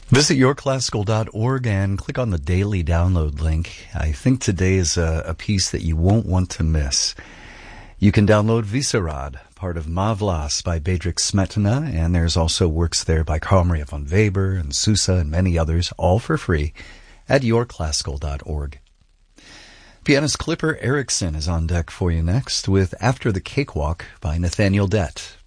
Visit yourclassical.org and click on the daily download link. I think today is a piece that you won't want to miss. You can download Visarad, part of Mavlas by Bedřich Smetana, and there's also works there by Carl Maria von Weber and Sousa and many others, all for free at yourclassical.org. Pianist Clipper Erickson is on deck for you next with After the Cakewalk by Nathaniel Dett.